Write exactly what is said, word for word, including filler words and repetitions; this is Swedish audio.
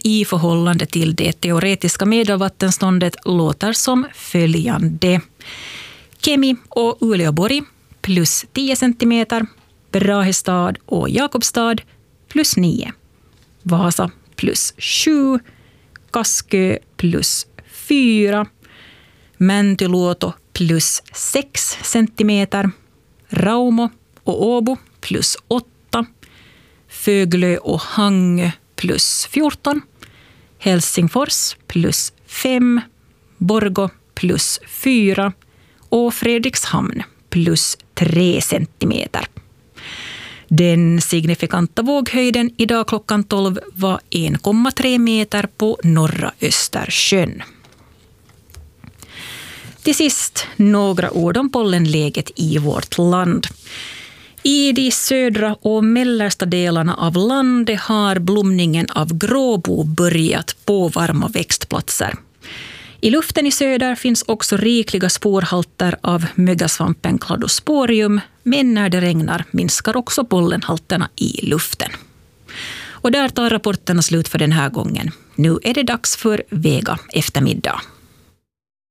i förhållande till det teoretiska medelvattenståndet låter som följande. Kemi och Uleåborg plus tio centimeter. Brahestad och Jakobstad plus nio. Vasa plus sju. Kaskö plus fyra. Mäntyluoto plus sex centimeter. Raumo och Åbo plus åtta. Föglö och Hangö plus fjorton. Helsingfors plus fem. Borgå plus fyra. Och Fredrikshamn plus tre centimeter. Den signifikanta våghöjden idag klockan tolv var en komma tre meter på norra Östersjön. Till sist några ord om pollenläget i vårt land. I de södra och mellersta delarna av landet har blomningen av gråbo börjat på varma växtplatser. I luften i söder finns också rikliga sporhalter av mögasvampen Cladosporium, men när det regnar minskar också pollenhalterna i luften. Och där tar rapporterna slut för den här gången. Nu är det dags för Vega eftermiddag.